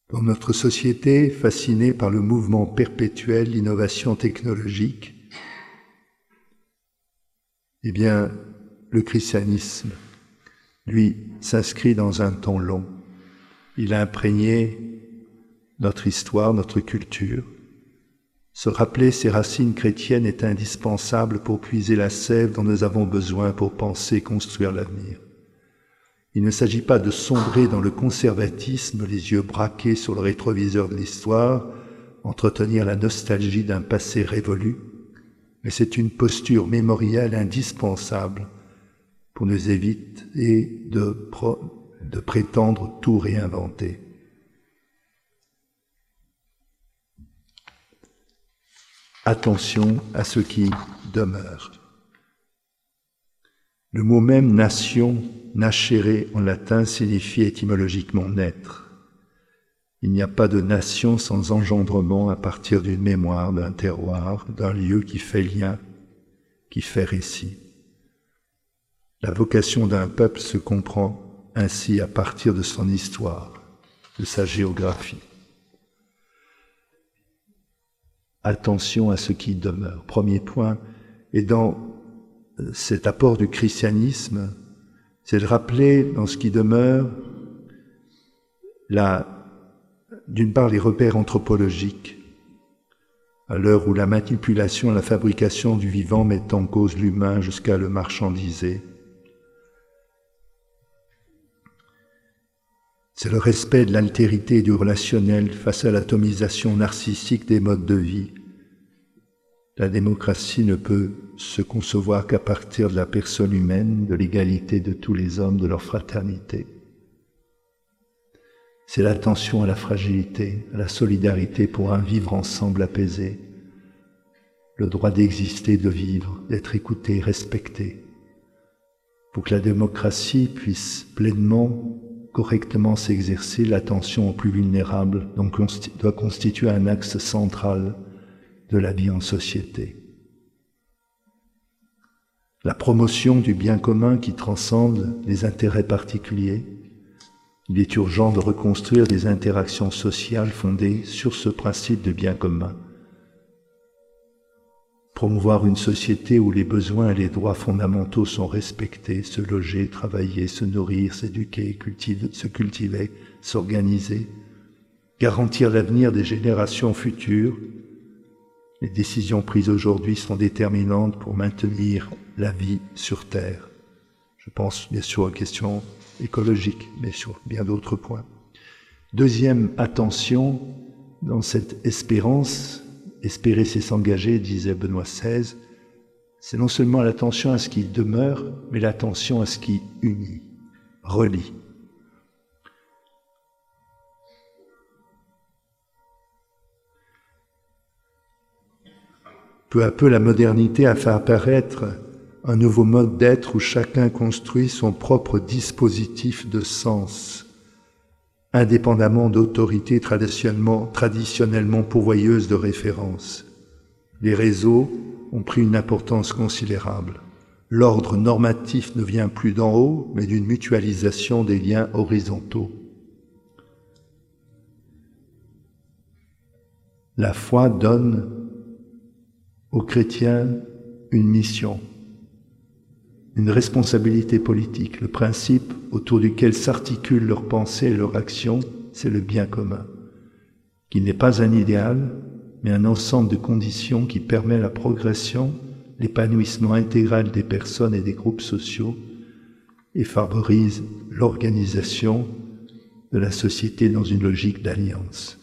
Dans notre société, fascinée par le mouvement perpétuel, l'innovation technologique, eh bien, le christianisme, lui, s'inscrit dans un temps long. Il a imprégné notre histoire, notre culture. Se rappeler ses racines chrétiennes est indispensable pour puiser la sève dont nous avons besoin pour penser construire l'avenir. Il ne s'agit pas de sombrer dans le conservatisme, les yeux braqués sur le rétroviseur de l'histoire, entretenir la nostalgie d'un passé révolu, mais c'est une posture mémorielle indispensable pour nous éviter de prétendre tout réinventer. Attention à ce qui demeure. Le mot même « nation », nascere en latin, signifie étymologiquement « naître ». Il n'y a pas de nation sans engendrement à partir d'une mémoire, d'un terroir, d'un lieu qui fait lien, qui fait récit. La vocation d'un peuple se comprend ainsi à partir de son histoire, de sa géographie. Attention à ce qui demeure. Premier point, et dans cet apport du christianisme, c'est de rappeler dans ce qui demeure, d'une part, les repères anthropologiques, à l'heure où la manipulation et la fabrication du vivant mettent en cause l'humain jusqu'à le marchandiser. C'est le respect de l'altérité et du relationnel face à l'atomisation narcissique des modes de vie. La démocratie ne peut se concevoir qu'à partir de la personne humaine, de l'égalité de tous les hommes, de leur fraternité. C'est l'attention à la fragilité, à la solidarité pour un vivre ensemble apaisé, le droit d'exister, de vivre, d'être écouté, respecté. Pour que la démocratie puisse pleinement, correctement s'exercer, l'attention aux plus vulnérables doit constituer un axe central de la vie en société. La promotion du bien commun qui transcende les intérêts particuliers. Il est urgent de reconstruire des interactions sociales fondées sur ce principe de bien commun. Promouvoir une société où les besoins et les droits fondamentaux sont respectés, se loger, travailler, se nourrir, s'éduquer, se cultiver, s'organiser, garantir l'avenir des générations futures. Les décisions prises aujourd'hui sont déterminantes pour maintenir la vie sur Terre. Je pense bien sûr aux questions écologiques, mais sur bien d'autres points. Deuxième attention, dans cette espérance, espérer c'est s'engager, disait Benoît XVI, c'est non seulement l'attention à ce qui demeure, mais l'attention à ce qui unit, relie. Peu à peu, la modernité a fait apparaître un nouveau mode d'être où chacun construit son propre dispositif de sens, indépendamment d'autorités traditionnellement pourvoyeuses de références. Les réseaux ont pris une importance considérable. L'ordre normatif ne vient plus d'en haut, mais d'une mutualisation des liens horizontaux. La foi donne aux chrétiens une mission, une responsabilité politique. Le principe autour duquel s'articulent leurs pensées et leurs actions, c'est le bien commun, qui n'est pas un idéal, mais un ensemble de conditions qui permet la progression, l'épanouissement intégral des personnes et des groupes sociaux et favorise l'organisation de la société dans une logique d'alliance.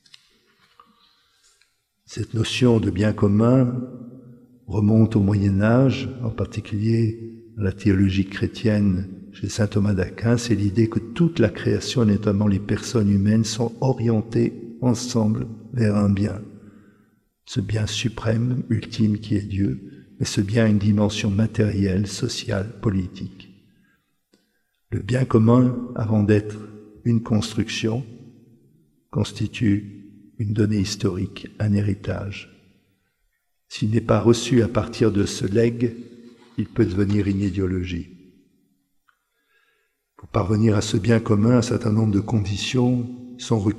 Cette notion de bien commun remonte au Moyen-Âge, en particulier à la théologie chrétienne chez saint Thomas d'Aquin. C'est l'idée que toute la création, notamment les personnes humaines, sont orientées ensemble vers un bien. Ce bien suprême, ultime qui est Dieu, mais ce bien a une dimension matérielle, sociale, politique. Le bien commun, avant d'être une construction, constitue une donnée historique, un héritage. S'il n'est pas reçu à partir de ce legs, il peut devenir une idéologie. Pour parvenir à ce bien commun, un certain nombre de conditions sont requises.